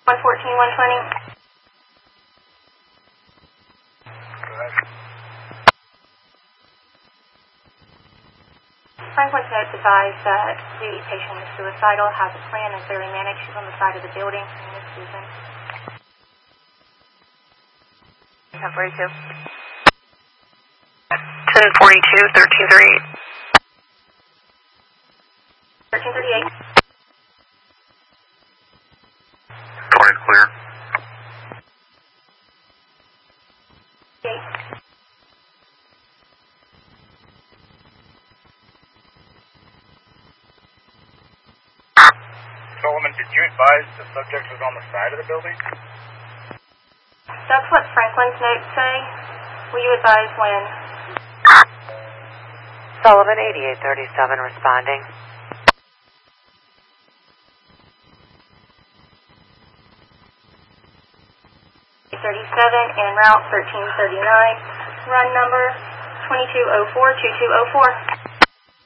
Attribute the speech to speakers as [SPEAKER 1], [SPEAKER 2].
[SPEAKER 1] 114, 120. Franklin's notes advise that the patient is suicidal, has a plan, is very manic. She's on the side of the building. Her name is Susan.
[SPEAKER 2] 1042. 1042, 1338.
[SPEAKER 1] 1338.
[SPEAKER 3] 20 clear.
[SPEAKER 1] 8.
[SPEAKER 3] Solomon, did you advise the subject was on the side of the building?
[SPEAKER 1] That's what Franklin's notes say. Will you advise when?
[SPEAKER 2] Sullivan 8837 responding.
[SPEAKER 1] 37 en route 1339. Run number 2204-2204.